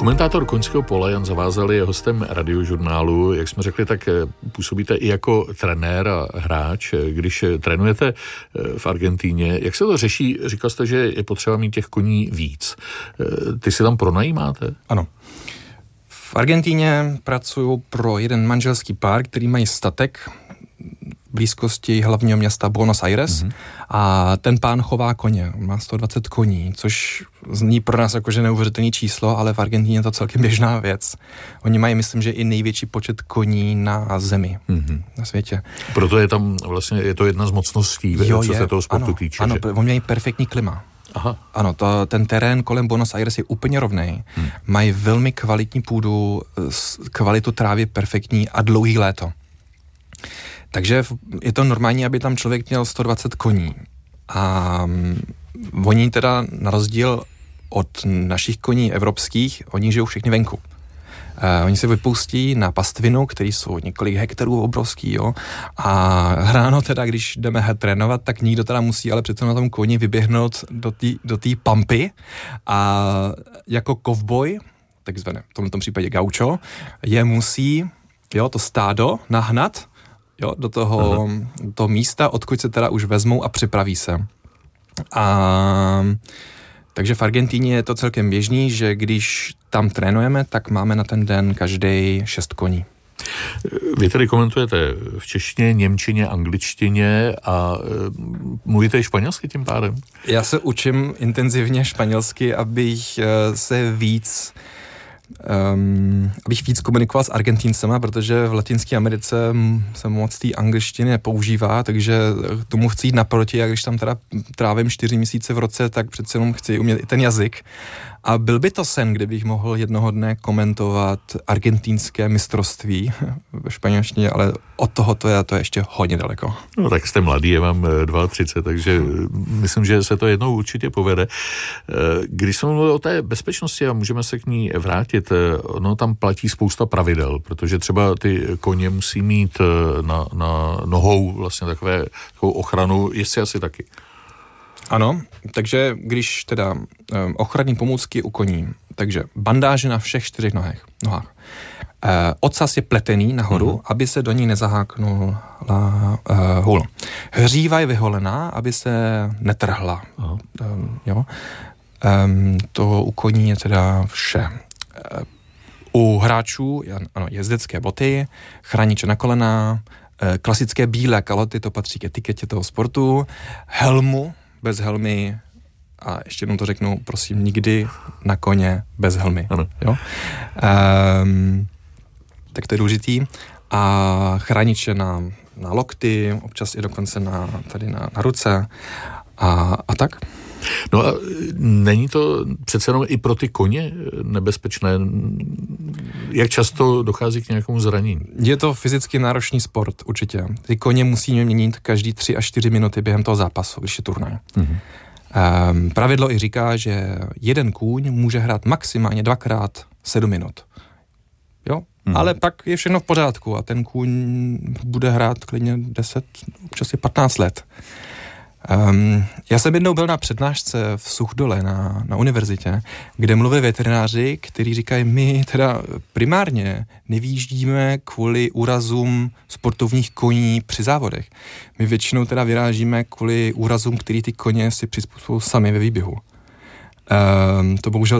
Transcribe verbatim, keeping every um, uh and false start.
Komentátor koňského pole Jan Zavázal je hostem Radiožurnálu. Jak jsme řekli, tak působíte i jako trenér a hráč. Když trénujete v Argentíně, jak se to řeší? Říkal jste, že je potřeba mít těch koní víc. Ty si tam pronajímáte? Ano. V Argentíně pracuju pro jeden manželský pár, který mají statek v blízkosti hlavního města Buenos Aires, mm-hmm. a ten pán chová koně, má sto dvacet koní, což zní pro nás jakože neuvěřitelné číslo, ale v Argentíně je to celkem běžná věc. Oni mají, myslím, že i největší počet koní na zemi, mm-hmm. na světě. Proto je tam vlastně, je to jedna z mocností, jo, co je, se toho sportu ano, týče. Ano, že? oni mají perfektní klima. Aha. Ano, to, ten terén kolem Buenos Aires je úplně rovnej. Hmm. Mají velmi kvalitní půdu, kvalitu trávy perfektní a dlouhý léto. Takže je to normální, aby tam člověk měl sto dvacet koní. A oni teda na rozdíl od našich koní evropských, oni žijou všichni venku. Uh, oni se vypustí na pastvinu, který jsou několik hektarů obrovský, jo. A ráno teda, když jdeme trénovat, tak nikdo teda musí ale přece na tom koni vyběhnout do té do té pampy a jako kovboj, takzvané v tomto případě gaucho, je musí, jo, to stádo nahnat, jo, do toho, do toho místa, odkud se teda už vezmou a připraví se. A takže v Argentíně je to celkem běžný, že když tam trénujeme, tak máme na ten den každý šest koní. Vy tady komentujete v češtině, němčině, angličtině a mluvíte i španělsky tím pádem? Já se učím intenzivně španělsky, abych se víc... Um, abych víc komunikoval s Argentíncema, protože v Latinské Americe se moc té angličtiny nepoužívá, takže tomu chci jít naproti, a když tam teda trávím čtyři měsíce v roce, tak přece jenom chci umět i ten jazyk. A byl by to sen, kdybych mohl jednoho dne komentovat argentínské mistrovství ve španělštině, ale od toho to je, to je ještě hodně daleko. No tak jste mladý, já mám třicet dva, takže myslím, že se to jednou určitě povede. Když jsme mluvili o té bezpečnosti a můžeme se k ní vrátit, no tam platí spousta pravidel, protože třeba ty koně musí mít na, na nohou vlastně takové, takovou ochranu, jestli asi taky. Ano, takže když teda um, ochranní pomůcky u koní, takže bandáže na všech čtyřech nohách. nohách. Uh, ocas je pletený nahoru, mm-hmm. aby se do ní nezaháknula uh, hůl. Hříva je vyholená, aby se netrhla. Um, jo? Um, to u koní je teda vše. Uh, u hráčů ano, jezdecké boty, chrániče na kolena, uh, klasické bílé kaloty, to patří k etiketě toho sportu, helmu, bez helmy, a ještě jednou to řeknu, prosím, nikdy na koně bez helmy. Ano. Jo? Um, tak to je důležitý. A chrániče na, na lokty, občas i dokonce na, tady na, na ruce a, a tak. No a není to přece jenom i pro ty koně nebezpečné? Jak často dochází k nějakému zranění? Je to fyzicky náročný sport, určitě. Ty koně musíme měnit každý tři až čtyři minuty během toho zápasu, když je turnaj. Mm-hmm. Um, pravidlo i říká, že jeden kůň může hrát maximálně dvakrát sedm minut. Jo? Mm-hmm. Ale pak je všechno v pořádku a ten kůň bude hrát klidně deset, občas i patnáct let. Um, já jsem jednou byl na přednášce v Suchdole na, na univerzitě, kde mluví veterináři, kteří říkají, my teda primárně nevýjíždíme kvůli úrazům sportovních koní při závodech. My většinou teda vyrážíme kvůli úrazům, který ty koně si přizpůsobují sami ve výběhu. Um, to bohužel